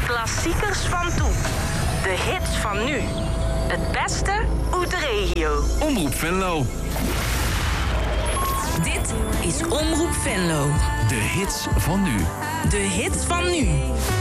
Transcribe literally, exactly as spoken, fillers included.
klassiekers van toen. De hits van nu. Het beste uit de regio. Omroep Venlo. Dit is Omroep Venlo. De hits van nu. De hits van nu.